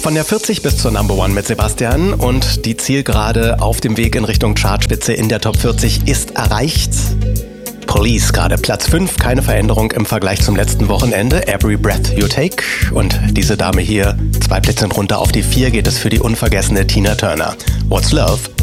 Von der 40 bis zur Number One mit Sebastian und die Zielgerade auf dem Weg in Richtung Chartspitze in der Top 40 ist erreicht. Police gerade Platz 5, keine Veränderung im Vergleich zum letzten Wochenende. Every Breath You Take. Und diese Dame hier, 2 Plätze runter auf die 4 geht es für die unvergessene Tina Turner. What's Love?